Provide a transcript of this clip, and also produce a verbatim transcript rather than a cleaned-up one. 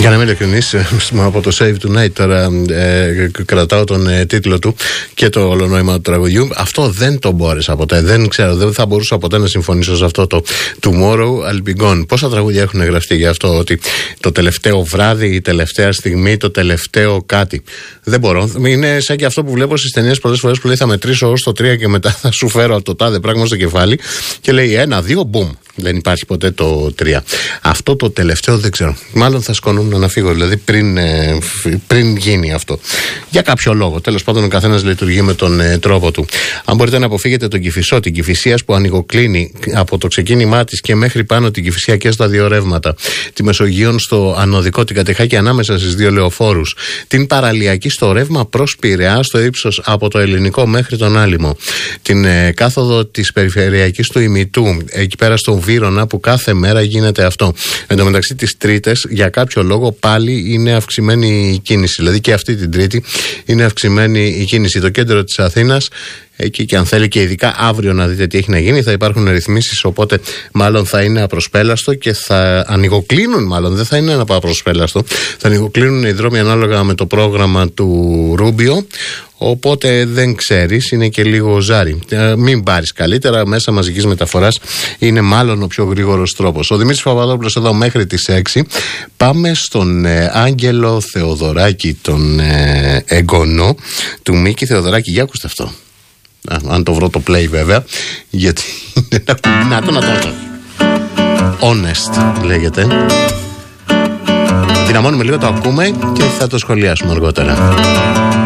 Για να είμαι ειλικρινής, από το Save Tonight τώρα ε, κρατάω τον ε, τίτλο του και το όλο νόημα του τραγουδιού. Αυτό δεν το μπόρεσα ποτέ. Δεν ξέρω, δεν θα μπορούσα ποτέ να συμφωνήσω σε αυτό το Tomorrow I'll be gone. Πόσα τραγούδια έχουν γραφτεί για αυτό, ότι το τελευταίο βράδυ, η τελευταία στιγμή, το τελευταίο κάτι. Δεν μπορώ. Είναι σαν και αυτό που βλέπω στις ταινίες πολλές φορές που λέει θα μετρήσω ως το τρία και μετά θα σου φέρω το τάδε πράγμα στο κεφάλι και λέει ένα, δύο, μπουμ. Δεν υπάρχει ποτέ το τρία. Αυτό το τελευταίο δεν ξέρω. Μάλλον θα σκονούμουν να φύγω, δηλαδή πριν, ε, πριν γίνει αυτό. Για κάποιο λόγο. Τέλος πάντων, ο καθένας λειτουργεί με τον ε, τρόπο του. Αν μπορείτε να αποφύγετε τον Κηφισό, την Κηφισίας που ανοιγοκλίνει από το ξεκίνημά της και μέχρι πάνω την Κηφισιά και στα δύο ρεύματα, τη Μεσογείων στο Ανωδικό, την Κατεχάκη ανάμεσα στις δύο λεωφόρους, την Παραλιακή στο ρεύμα προς Πειραιά στο ύψος από το Ελληνικό μέχρι τον Άλυμο, την ε, κάθοδο της Περιφερειακής του Ημιτού, εκεί πέρα στο Βύρωνα που κάθε μέρα γίνεται αυτό. Εν τω μεταξύ τις Τρίτες για κάποιο λόγο πάλι είναι αυξημένη η κίνηση. Δηλαδή και αυτή την Τρίτη είναι αυξημένη η κίνηση. Το κέντρο της Αθήνας, εκεί και αν θέλει και ειδικά αύριο να δείτε τι έχει να γίνει, θα υπάρχουν ρυθμίσεις, οπότε μάλλον θα είναι απροσπέλαστο και θα ανοιγοκλίνουν, μάλλον δεν θα είναι ένα απροσπέλαστο, θα ανοιγοκλίνουν οι δρόμοι ανάλογα με το πρόγραμμα του Ρούμπιο. Οπότε δεν ξέρεις, είναι και λίγο ζάρι. Ε, μην πάρεις καλύτερα, μέσα μαζικής μεταφοράς είναι μάλλον ο πιο γρήγορος τρόπος. Ο Δημήτρης Παπαδόπουλος εδώ μέχρι τις έξι. Πάμε στον ε, Άγγελο Θεοδωράκη, τον ε, εγγονό του Μίκη Θεοδωράκη. Για ακούστε αυτό. Α, αν το βρω το play βέβαια, γιατί είναι ένα κουμπί. Να το, να το. Honest λέγεται. Δυναμώνουμε λίγο, το ακούμε και θα το σχολιάσουμε αργότερα.